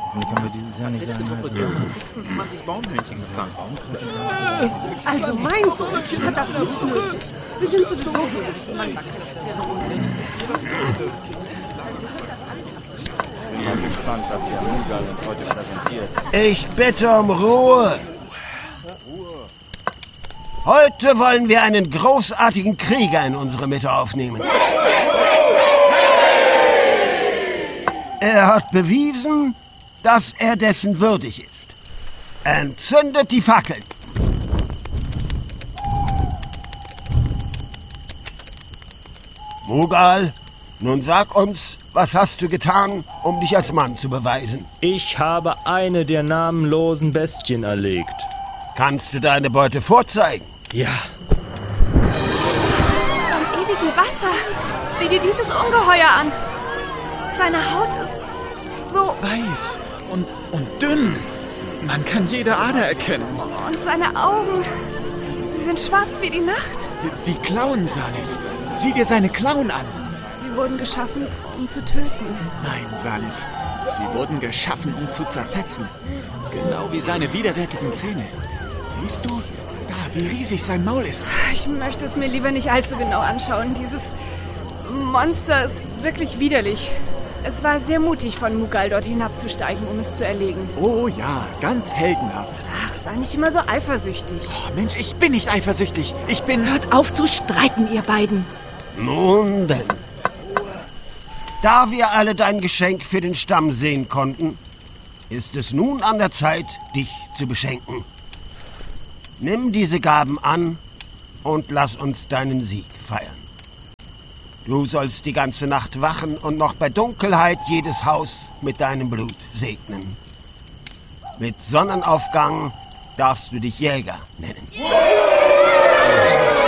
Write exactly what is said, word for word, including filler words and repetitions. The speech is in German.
Hoffentlich haben wir dieses Jahr nicht so einen heißen Sommer. sechsundzwanzig Baumhörnchen gefangen. Also mein Sohn hat das nicht nötig. Wir sind sowieso hier. Ich bin gespannt, was der Mughal uns heute präsentiert. Ich bitte um Ruhe. Heute wollen wir einen großartigen Krieger in unsere Mitte aufnehmen. Er hat bewiesen, dass er dessen würdig ist. Entzündet die Fackeln. Mughal, nun sag uns, was hast du getan, um dich als Mann zu beweisen? Ich habe eine der namenlosen Bestien erlegt. Kannst du deine Beute vorzeigen? Ja. Beim ewigen Wasser. Sieh dir dieses Ungeheuer an. Seine Haut ist so... Weiß und, und dünn. Man kann jede Ader erkennen. Und seine Augen, sie sind schwarz wie die Nacht. Die, die Klauen, Salis. Sieh dir seine Klauen an. Sie wurden geschaffen, um zu töten. Nein, Salis. Sie wurden geschaffen, um zu zerfetzen. Genau wie seine widerwärtigen Zähne. Siehst du? Da, wie riesig sein Maul ist. Ich möchte es mir lieber nicht allzu genau anschauen. Dieses Monster ist wirklich widerlich. Es war sehr mutig von Mughal, dort hinabzusteigen, um es zu erlegen. Oh ja, ganz heldenhaft. Ach, sei nicht immer so eifersüchtig. Oh, Mensch, ich bin nicht eifersüchtig. Ich bin... Hört auf zu streiten, ihr beiden. Nun denn. Da wir alle dein Geschenk für den Stamm sehen konnten, ist es nun an der Zeit, dich zu beschenken. Nimm diese Gaben an und lass uns deinen Sieg feiern. Du sollst die ganze Nacht wachen und noch bei Dunkelheit jedes Haus mit deinem Blut segnen. Mit Sonnenaufgang darfst du dich Jäger nennen.